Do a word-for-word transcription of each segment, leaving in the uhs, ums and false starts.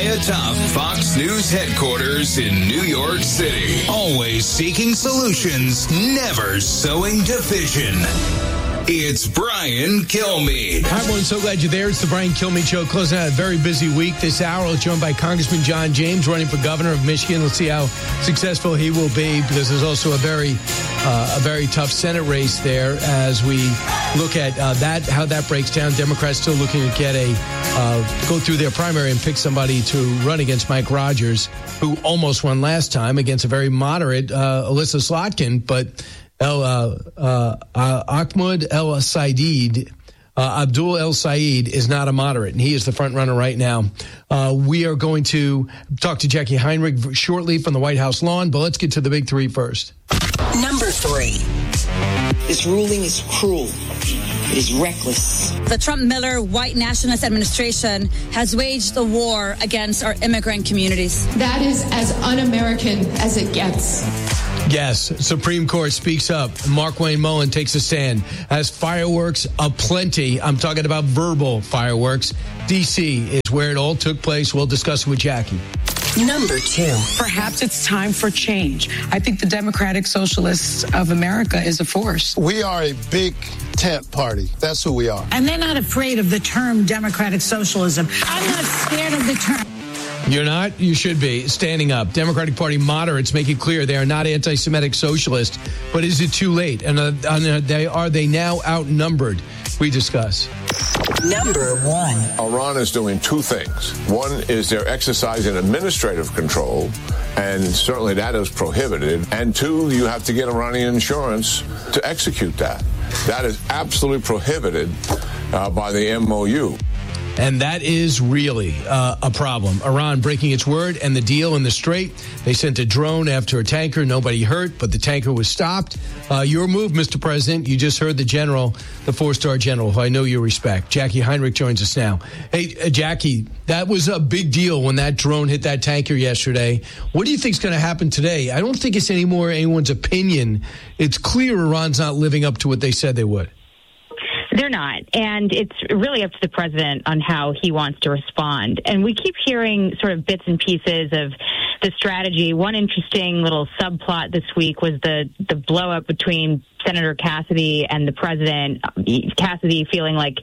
high atop Fox News headquarters in New York City. Always seeking solutions, never sowing division. It's Brian Kilmeade. Hi, everyone. So glad you're there. It's the Brian Kilmeade Show. Closing out a very busy week this hour. We're joined by Congressman John James, running for governor of Michigan. Let's see how successful he will be, because there's also a very, uh, a very tough Senate race there as we look at uh, that, how that breaks down. Democrats still looking to get a, uh, go through their primary and pick somebody to run against Mike Rogers, who almost won last time against a very moderate uh, Alyssa Slotkin, but El uh, uh, uh, Ahmed El Said, uh, Abdul El Said is not a moderate, and he is the front runner right now. Uh, we are going to talk to Jackie Heinrich shortly from the White House lawn, but let's get to the big three first. Number three. This ruling is cruel. It is reckless. The Trump-Miller white nationalist administration has waged a war against our immigrant communities. That is as un-American as it gets. Yes, Supreme Court speaks up. Mark Wayne Mullen takes a stand. As fireworks aplenty, I'm talking about verbal fireworks. D C is where it all took place. We'll discuss it with Jackie. Number two. Perhaps it's time for change. I think the Democratic Socialists of America is a force. We are a big tent party. That's who we are. And they're not afraid of the term democratic socialism. I'm not scared of the term. You're not? You should be. Standing up. Democratic Party moderates make it clear they are not anti-Semitic socialists. But is it too late? And uh, are they, are they now outnumbered? We discuss. Number one. Iran is doing two things. One is they're exercising administrative control, and certainly that is prohibited. And two, you have to get Iranian insurance to execute that. That is absolutely prohibited uh, by the M O U. And that is really uh, a problem. Iran breaking its word and the deal in the Strait. They sent a drone after a tanker. Nobody hurt, but the tanker was stopped. Uh, your move, Mister President. You just heard the general, the four-star general, who I know you respect. Jackie Heinrich joins us now. Hey, uh, Jackie, that was a big deal when that drone hit that tanker yesterday. What do you think is going to happen today? I don't think it's any more anyone's opinion. It's clear Iran's not living up to what they said they would. They're not. And it's really up to the president on how he wants to respond. And we keep hearing sort of bits and pieces of the strategy. One interesting little subplot this week was the, the blow up between Senator Cassidy and the president. Cassidy feeling like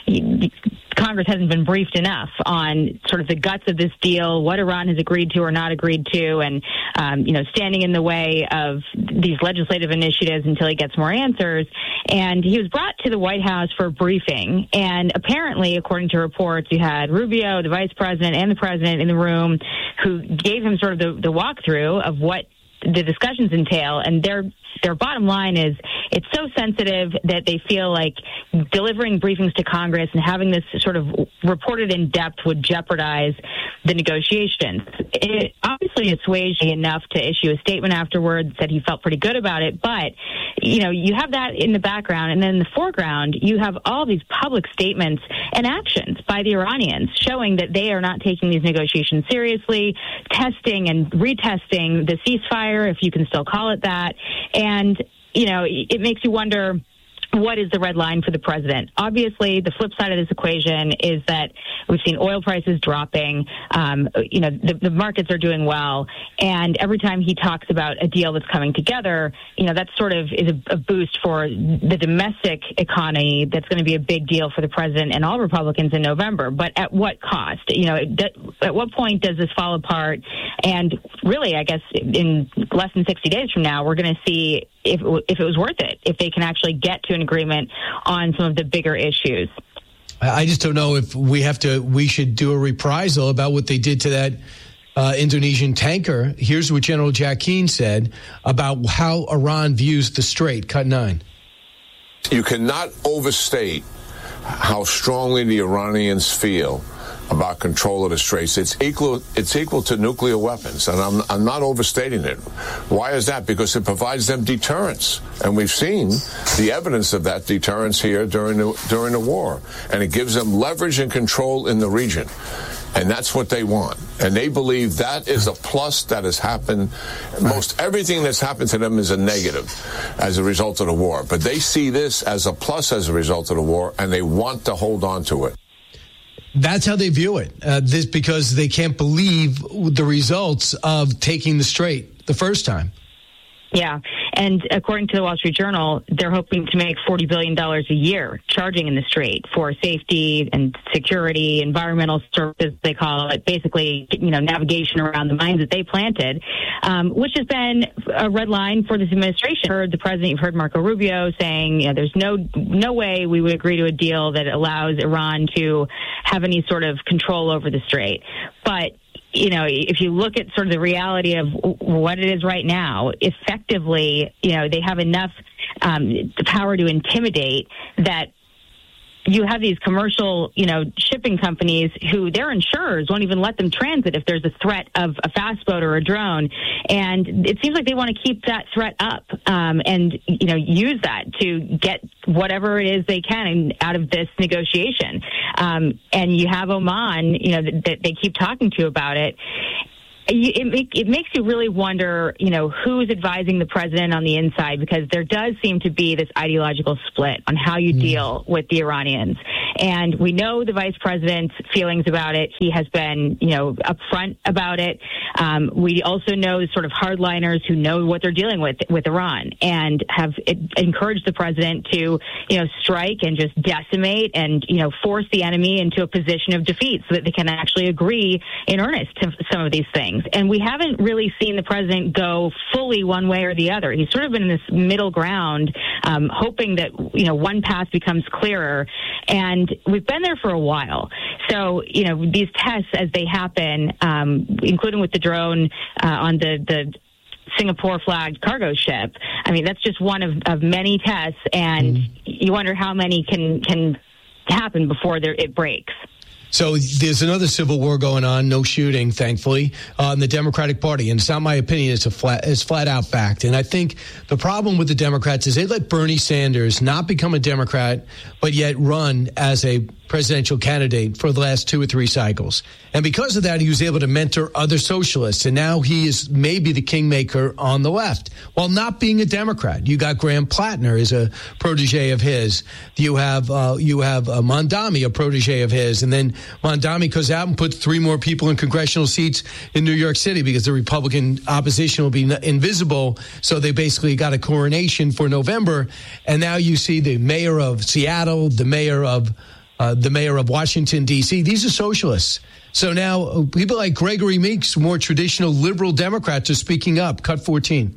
Congress hasn't been briefed enough on sort of the guts of this deal, what Iran has agreed to or not agreed to, and, um, you know, standing in the way of these legislative initiatives until he gets more answers. And he was brought to the White House for a briefing. And apparently, according to reports, you had Rubio, the vice president, and the president in the room who gave him sort of the, the walkthrough of what the discussions entail. And their their bottom line is it's so sensitive that they feel like delivering briefings to Congress and having this sort of reported in depth would jeopardize the negotiations. It obviously assuaged enough to issue a statement afterwards that he felt pretty good about it. But, you know, you have that in the background. And then in the foreground, you have all these public statements and actions by the Iranians showing that they are not taking these negotiations seriously, testing and retesting the ceasefire, if you can still call it that. And, you know, it makes you wonder, what is the red line for the president? Obviously, the flip side of this equation is that we've seen oil prices dropping. Um, you know, the, the markets are doing well. And every time he talks about a deal that's coming together, you know, that sort of is a, a boost for the domestic economy. That's going to be a big deal for the president and all Republicans in November. But at what cost? You know, at what point does this fall apart? And really, I guess in less than sixty days from now, we're going to see if if it was worth it, if they can actually get to an agreement on some of the bigger issues. I just don't know if we have to, we should do a reprisal about what they did to that uh, Indonesian tanker. Here's what General Jack Keane said about how Iran views the Strait. Cut nine. You cannot overstate how strongly the Iranians feel about control of the Straits. It's equal, it's equal to nuclear weapons, and I'm, I'm not overstating it. Why is that? Because it provides them deterrence, and we've seen the evidence of that deterrence here during the, during the war, and it gives them leverage and control in the region. And that's what they want. And they believe that is a plus that has happened. Most everything that's happened to them is a negative as a result of the war. But they see this as a plus as a result of the war, and they want to hold on to it. That's how they view it. Uh, this because they can't believe the results of taking the Strait the first time. Yeah. And according to the Wall Street Journal, they're hoping to make forty billion dollars a year charging in the Strait for safety and security, environmental services, they call it, basically, you know, navigation around the mines that they planted, um, which has been a red line for this administration. You've heard the president, you've heard Marco Rubio saying, you know, there's no, no way we would agree to a deal that allows Iran to have any sort of control over the Strait. But you know, if you look at sort of the reality of what it is right now, effectively, you know, they have enough um, power to intimidate that you have these commercial, you know, shipping companies who their insurers won't even let them transit if there's a threat of a fast boat or a drone. And it seems like they want to keep that threat up um, and, you know, use that to get whatever it is they can out of this negotiation. Um, and you have Oman, you know, that, that they keep talking to about it. It, make, it makes you really wonder, you know, who's advising the president on the inside, because there does seem to be this ideological split on how you mm. deal with the Iranians. And we know the vice president's feelings about it. He has been, you know, upfront about it. Um, we also know sort of hardliners who know what they're dealing with with Iran and have it, encouraged the president to, you know, strike and just decimate and, you know, force the enemy into a position of defeat so that they can actually agree in earnest to some of these things. And we haven't really seen the president go fully one way or the other. He's sort of been in this middle ground, um, hoping that, you know, one path becomes clearer. And we've been there for a while. So, you know, these tests as they happen, um, including with the drone uh, on the, the Singapore flagged cargo ship, I mean, that's just one of, of many tests. And mm. you wonder how many can, can happen before there, it breaks. So there's another civil war going on, no shooting, thankfully, uh, in the Democratic Party. And it's not my opinion, it's a flat, it's flat out fact. And I think the problem with the Democrats is they let Bernie Sanders not become a Democrat, but yet run as a presidential candidate for the last two or three cycles. And because of that, he was able to mentor other socialists. And now he is maybe the kingmaker on the left while not being a Democrat. You got Graham Plattner is a protege of his. You have uh, you have uh, Mondami, a protege of his. And then Mondami goes out and puts three more people in congressional seats in New York City because the Republican opposition will be invisible. So they basically got a coronation for November. And now you see the mayor of Seattle, the mayor of Uh, the mayor of Washington, D C. These are socialists. So now uh, people like Gregory Meeks, more traditional liberal Democrats, are speaking up. Cut fourteen.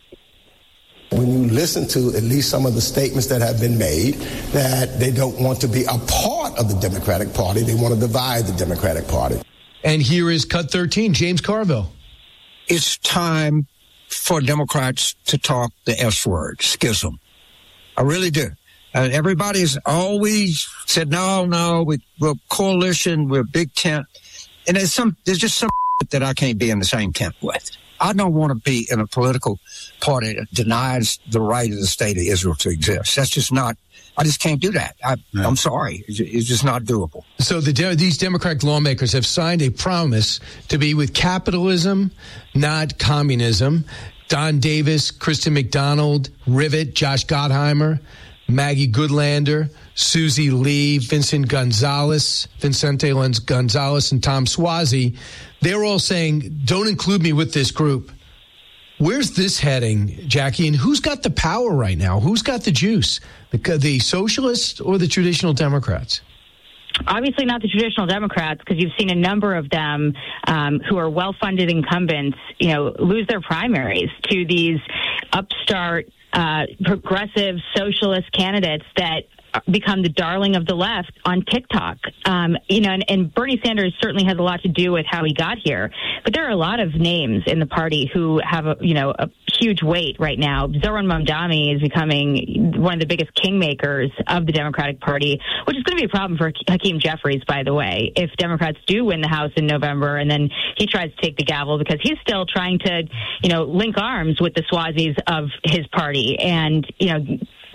When you listen to at least some of the statements that have been made, that they don't want to be a part of the Democratic Party. They want to divide the Democratic Party. And here is Cut thirteen, James Carville. It's time for Democrats to talk the S word, schism. I really do. Uh, everybody's always said, no, no, we, we're coalition, we're big tent. And there's some, there's just some that I can't be in the same tent with. I don't want to be in a political party that denies the right of the state of Israel to exist. That's just not, I just can't do that. I, no. I'm sorry. It's, it's just not doable. So the, these Democratic lawmakers have signed a promise to be with capitalism, not communism. Don Davis, Kristen McDonald, Rivet, Josh Gottheimer, Maggie Goodlander, Susie Lee, Vincent Gonzalez, Vincente Gonzalez, and Tom Suozzi, they're all saying, don't include me with this group. Where's this heading, Jackie? And who's got the power right now? Who's got the juice? The, the socialists or the traditional Democrats? Obviously not the traditional Democrats, because you've seen a number of them um, who are well-funded incumbents, you know, lose their primaries to these upstart Uh, progressive socialist candidates that become the darling of the left on TikTok. Um, you know, and, and Bernie Sanders certainly has a lot to do with how he got here. But there are a lot of names in the party who have, a, you know, a huge weight right now. Zoran Mamdani is becoming one of the biggest kingmakers of the Democratic Party, which is going to be a problem for Hakeem Jeffries, by the way, if Democrats do win the House in November and then he tries to take the gavel, because he's still trying to, you know, link arms with the Suozis of his party. And, you know,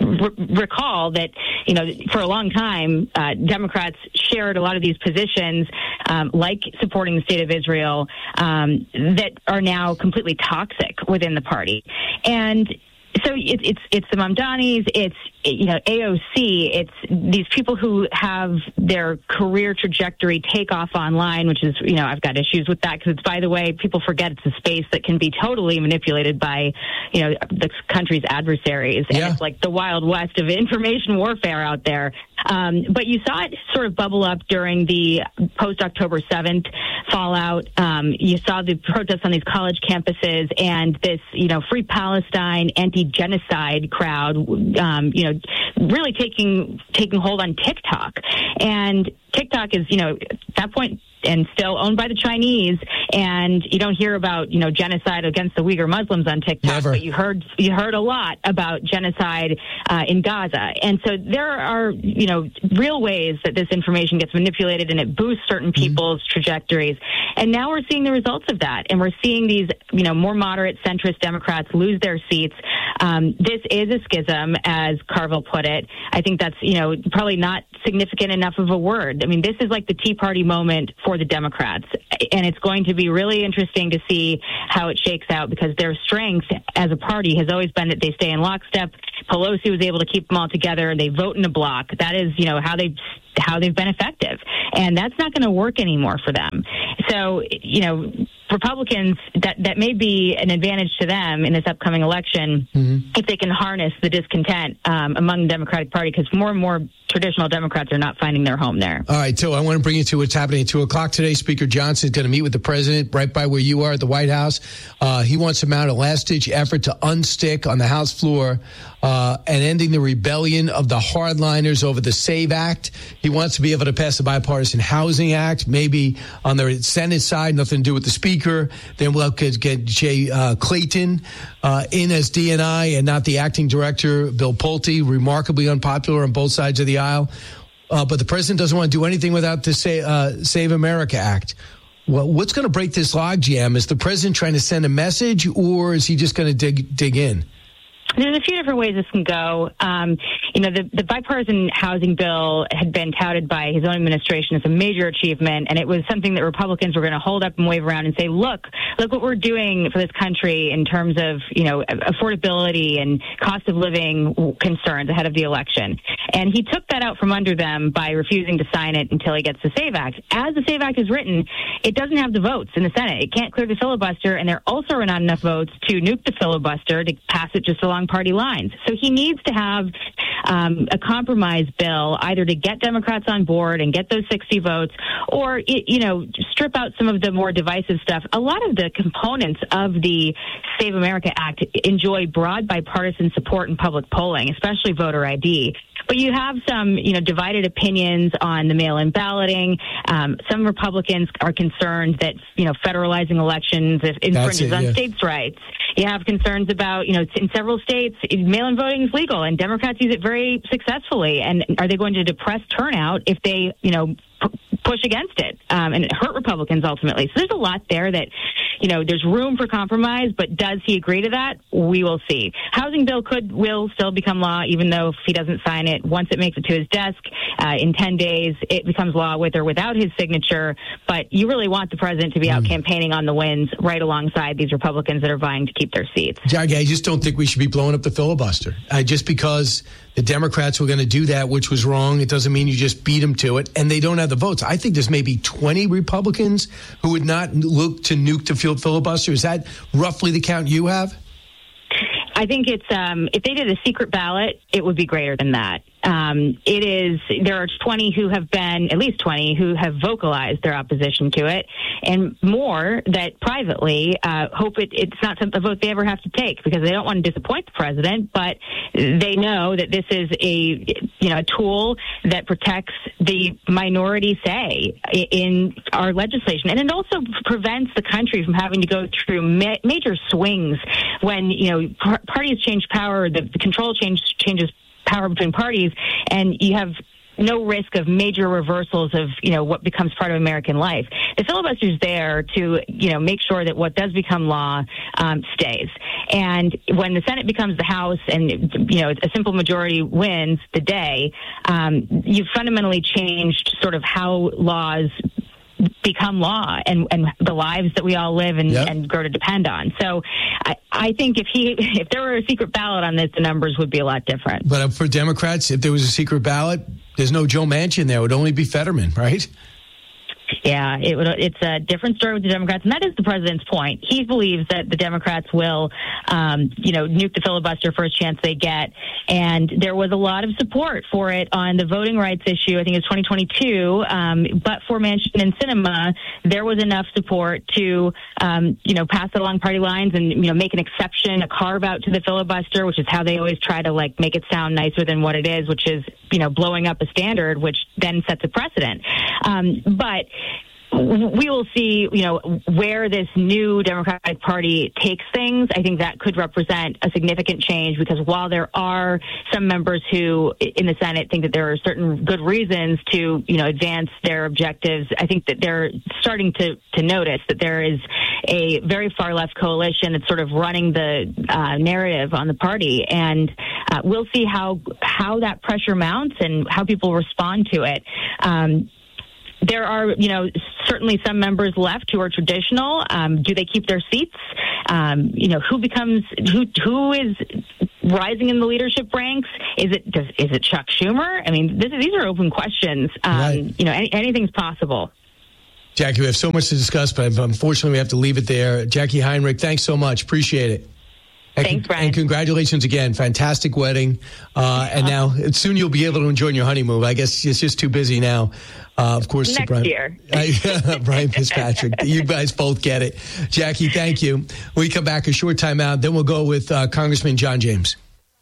recall that, you know, for a long time, uh, Democrats shared a lot of these positions, um, like supporting the state of Israel, um, that are now completely toxic within the party. And so it, it's it's the Mamdanis, it's you know, A O C, it's these people who have their career trajectory take off online, which is, you know, I've got issues with that because it's, by the way, people forget it's a space that can be totally manipulated by, you know, the country's adversaries. Yeah. And it's like the Wild West of information warfare out there. Um, but you saw it sort of bubble up during the post-October seventh fallout. Um, you saw the protests on these college campuses and this, you know, Free Palestine, anti-genocide crowd, um, you know, really taking taking hold on TikTok. And TikTok is, you know, at that point, and still owned by the Chinese, and you don't hear about, you know, genocide against the Uyghur Muslims on TikTok, Never. but you heard you heard a lot about genocide uh, in Gaza. And so there are, you know, real ways that this information gets manipulated and it boosts certain people's mm-hmm. trajectories. And now we're seeing the results of that, and we're seeing these, you know, more moderate centrist Democrats lose their seats. Um, this is a schism, as Carville put it. I think that's, you know, probably not significant enough of a word. I mean, this is like the Tea Party moment for the Democrats, and it's going to be really interesting to see how it shakes out, because their strength as a party has always been that they stay in lockstep. Pelosi was able to keep them all together. They vote in a block. That is, you know, how they how they've been effective, and that's not going to work anymore for them. So, you know, Republicans, that, that may be an advantage to them in this upcoming election mm-hmm. if they can harness the discontent um, among the Democratic Party, because more and more traditional Democrats are not finding their home there. All right, so I want to bring you to what's happening at two o'clock today. Speaker Johnson is going to meet with the president right by where you are at the White House. Uh, he wants to mount a last-ditch effort to unstick on the House floor uh, and ending the rebellion of the hardliners over the SAVE Act. He wants to be able to pass the Bipartisan Housing Act, maybe on the Senate side, nothing to do with the Speaker. Then we'll get Jay uh, Clayton uh, in as D and I and not the acting director, Bill Pulte, remarkably unpopular on both sides of the aisle. Uh, but the president doesn't want to do anything without the Save, uh, Save America Act. Well, what's going to break this logjam? Is the president trying to send a message, or is he just going to dig dig in? There's a few different ways this can go. Um, you know, the, the bipartisan housing bill had been touted by his own administration as a major achievement, and it was something that Republicans were going to hold up and wave around and say, look, look what we're doing for this country in terms of, you know, affordability and cost of living concerns ahead of the election. And he took that out from under them by refusing to sign it until he gets the SAVE Act. As the SAVE Act is written, it doesn't have the votes in the Senate. It can't clear the filibuster, and there also are not enough votes to nuke the filibuster to pass it just along party lines. So he needs to have um, a compromise bill either to get Democrats on board and get those sixty votes, or, you know, strip out some of the more divisive stuff. A lot of the components of the Save America Act enjoy broad bipartisan support in public polling, especially voter I D. But you have some, you know, divided opinions on the mail-in balloting. Um, some Republicans are concerned that, you know, federalizing elections infringes it, on yeah. states' rights. You have concerns about, you know, in several states, mail-in voting is legal, and Democrats use it very successfully. And are they going to depress turnout if they, you know, p- push against it um, and hurt Republicans ultimately? So there's a lot there that, you know, there's room for compromise, but does he agree to that? We will see. Housing bill could, will still become law, even though if he doesn't sign it, once it makes it to his desk, uh, in ten days, it becomes law with or without his signature. But you really want the president to be out mm. campaigning on the wins right alongside these Republicans that are vying to keep their seats. Jackie, I just don't think we should be blowing up the filibuster. Uh, just because the Democrats were going to do that, which was wrong, it doesn't mean you just beat them to it, and they don't have the votes. I think there's maybe twenty Republicans who would not look to nuke the field filibuster. Is that roughly the count you have? I think it's, um, if they did a secret ballot, it would be greater than that. Um, it is, there are twenty who have been, at least twenty, who have vocalized their opposition to it, and more that privately uh, hope it, it's not a vote they ever have to take, because they don't want to disappoint the president, but they know that this is a, you know, a tool that protects the minority say in our legislation. And it also prevents the country from having to go through ma- major swings when, you know, par- parties change power, the, the control change changes power between parties, and you have no risk of major reversals of, you know, what becomes part of American life. The filibuster is there to, you know, make sure that what does become law um, stays. And when the Senate becomes the House and, you know, a simple majority wins the day, um, you've fundamentally changed sort of how laws become law and, and the lives that we all live and, yep. and grow to depend on. So I, I think if he if there were a secret ballot on this, the numbers would be a lot different. But for Democrats, if there was a secret ballot, there's no Joe Manchin there. It would only be Fetterman, right? Yeah, it would, it's a different story with the Democrats, and that is the president's point. He believes that the Democrats will, um, you know, nuke the filibuster first chance they get, and there was a lot of support for it on the voting rights issue. I think it was twenty twenty-two, um, but for Manchin and Sinema, there was enough support to, um, you know, pass it along party lines and, you know, make an exception, a carve out to the filibuster, which is how they always try to, like, make it sound nicer than what it is, which is, you know, blowing up a standard, which then sets a precedent. Um, but we will see, you know, where this new Democratic Party takes things. I think that could represent a significant change because while there are some members who in the Senate think that there are certain good reasons to, you know, advance their objectives, I think that they're starting to, to notice that there is a very far left coalition that's sort of running the uh, narrative on the party. And uh, we'll see how, how that pressure mounts and how people respond to it. Um, There are, you know, certainly some members left who are traditional. Um, do they keep their seats? Um, you know, who becomes who? Who is rising in the leadership ranks? Is it does, is it Chuck Schumer? I mean, this, these are open questions. Um, right. You know, any, anything's possible. Jackie, we have so much to discuss, but unfortunately, we have to leave it there. Jackie Heinrich, thanks so much. Appreciate it. And Thanks, Brian. And congratulations again. Fantastic wedding. Uh, and now soon you'll be able to enjoy your honeymoon. I guess it's just too busy now. Uh, of course, next Brian, year. Brian Fitzpatrick. You guys both get it. Jackie, thank you. When we come back, a short time out, then we'll go with uh, Congressman John James.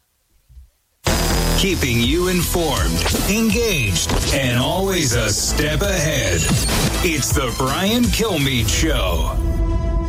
Keeping you informed, engaged, and always a step ahead. It's the Brian Kilmeade Show.